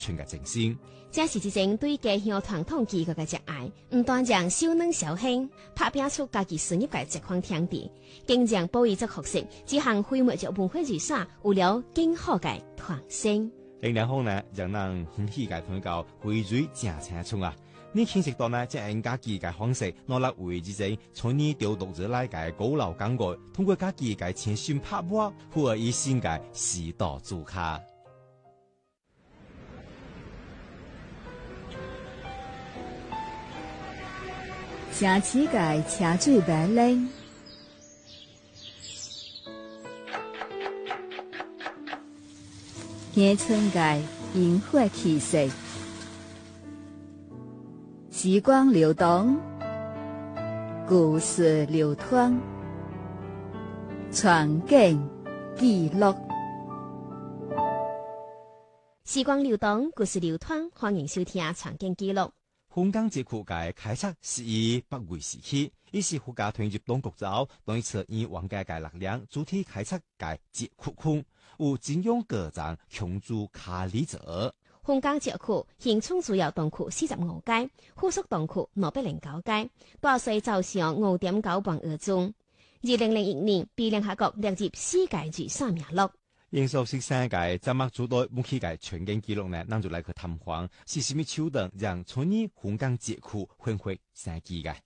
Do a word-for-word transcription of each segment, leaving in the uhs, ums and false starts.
全嘅精神。 這是一種對家鄉傳統技藝嘅熱愛，唔單將小嫩小興，拍拼出家己專業嘅這款天地，更將保育這學識，這項徽墨着文化遺產有了更好嘅傳承。 另兩方呢，讓人歡喜嘅同教回水正青春啊！你見識到呢，即係家己嘅方式，攞嚟為之陣，從你調讀者來嘅高樓感覺，通過家己嘅千心拍磨，忽而以新嘅時代做卡。 城市界車水馬龍，鄉村界煙火氣息，時光流動，故事流淌，傳景記錄。 時光流動，故事流淌，歡迎收聽傳景記錄。 香港節庫嘅開冊是以北魏時期，伊是國家團結當局走，當一次以皇家嘅力量主體開冊嘅節庫空，有金庸各章強注卡里者。 香港節庫現充主要洞窟四十五間，附屬洞窟六百零九間，大細早上五點九磅而終。二零零一年被聯合國列入世界遺產名錄。 英屬十三屆怎麼做到目前嘅全景記錄呢？咱就來去探訪，是什麼手段讓從你香港節庫恢復生機嘅？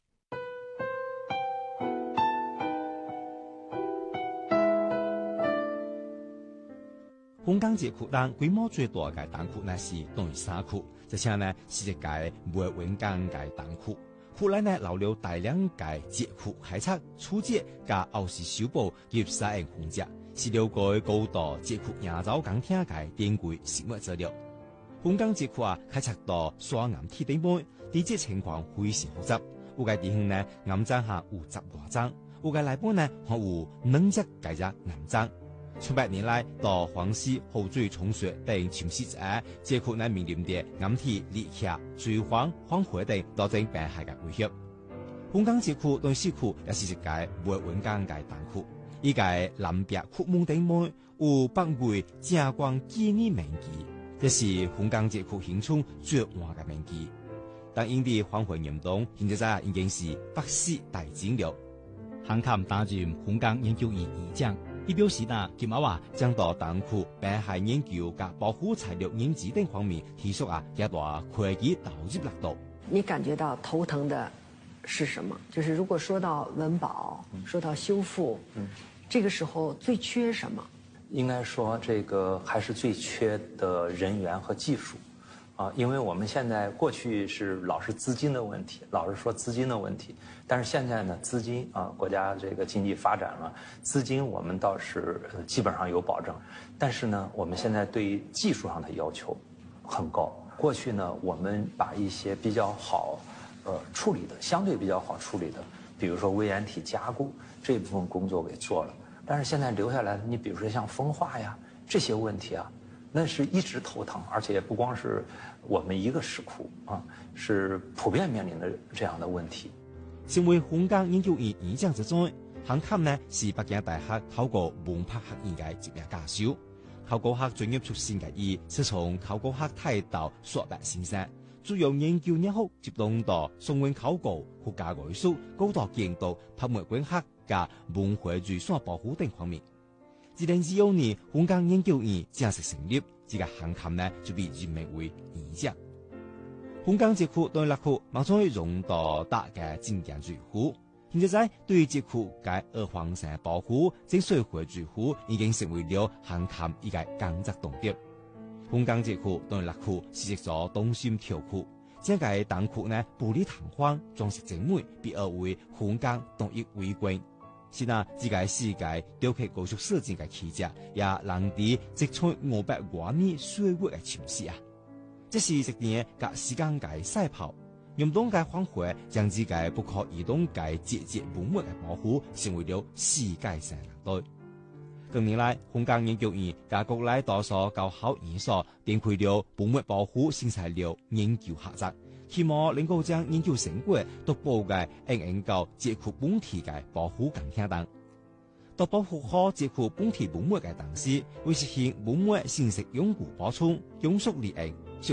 香港節庫當規模最大嘅洞窟呢是東嶼山窟，這些呢是一屆沒穩崗嘅洞窟。後來呢留了大量嘅節庫開冊、處置加後世修補及實驗工作。是了解高度節庫亞洲港廳嘅典規實物資料。香港節庫啊，開冊到雙岩鐵頂門，地質情況非常複雜。有嘅地方呢，岩漿下有十多張；有嘅內部呢，還有兩隻介隻岩漿。千百年來，到黃溪河水沖刷等潮濕者，節庫呢面臨着岩體裂剋、水荒、荒廢等多種病害嘅威脅。香港節庫對市庫也是一屆沒穩崗嘅洞窟。依個南壁窟門頂門有北魏正光紀念銘記，這是香港節庫現存最晚嘅銘記。但因地荒廢嚴重，現在在已經是百世大戰了。韓欽擔任香港研究院院長，伊表示呢，今後啊將到洞窟病害研究及保護材料研製等方面提出啊一大科技投入力度。 你感覺到頭疼的是什麼？就是如果說到文保，嗯、說到修復，嗯。這個時候最缺什麼？ 應該說，這個還是最缺的人員和技術，啊，因為我們現在過去是老是資金的問題，老是說資金的問題，但是現在呢，資金啊，國家這個經濟發展了，資金我們倒是基本上有保證，但是呢，我們現在對於技術上的要求很高。過去呢，我們把一些比較好，呃，處理的相對比較好處理的，比如說微岩體加固這部分工作給做了。但是現在留下來的，你比如說像風化呀這些問題啊，那是一直頭疼，而且也不光是我們一個石窟啊，是普遍面臨的這樣的問題。 成為香港研究院院長之中，韓欽呢是北京大學考古文化學院嘅職業教授，考古學專業出身嘅伊，是從考古學態度碩博先生，主要研究熱學集中到宋元考古、客家藝術、高度建築、拍賣觀學加文化遺產保護等方面。二零二二年，香港研究院正式成立，這個韓欽呢就被任命為院長。香港節庫對立庫馬上用到大嘅經驗最好。現在在對於節庫嘅二荒山保護、整水會最好，已經成為了韓欽一個工作重點。香港節庫對立庫是一座東山條庫，這個洞窟呢布里堂皇，裝飾精美，被譽為香港獨一無二。是啊，這個世界雕刻藝術設計嘅奇蹟，也能啲積存五百多年歲月嘅傳世啊！這是一年甲時間嘅賽跑，用東嘅方法將這個不可移動嘅節節文物嘅保護，成為了世界性難題。近年來，香港研究院加國內多所高校院所展開了文物保護新材料研究合作。希望能夠將研究成果都報嘅應用到節庫本體嘅保護工程等，到保護好節庫本體文物嘅同時，為實現文物信息永固保存、永續利用，